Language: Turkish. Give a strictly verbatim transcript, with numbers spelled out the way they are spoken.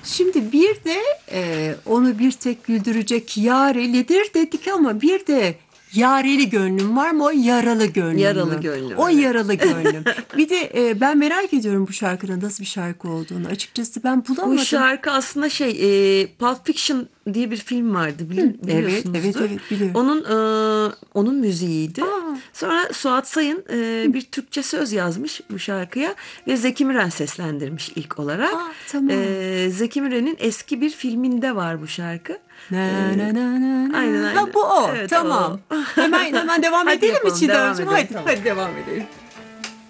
Şimdi bir de e, onu bir tek güldürecek yarelidir dedik ama bir de yareli gönlüm var mı? O yaralı gönlüm Yaralı mü? gönlüm, O evet. yaralı gönlüm. Bir de e, ben merak ediyorum bu şarkının nasıl bir şarkı olduğunu. Açıkçası ben Bu bulamadım. şarkı aslında şey, e, Pulp Fiction diye bir film vardı, Hı, bilin, evet, evet, biliyorsunuzdur. evet biliyorum. Onun e, onun müziğiydi. Aa, Sonra Suat Sayın e, bir Türkçe söz yazmış bu şarkıya ve Zeki Müren seslendirmiş ilk olarak. aa, tamam. E, Zeki Müren'in eski bir filminde var bu şarkı. E, Na, na, na, na, aynen na. Ha aynen. bu o. Evet, o. Tamam. Hemen hemen devam Hadi edelim mi yapalım, devam Çiğdemciğim? edelim, Hadi, tamam. hadi devam edelim.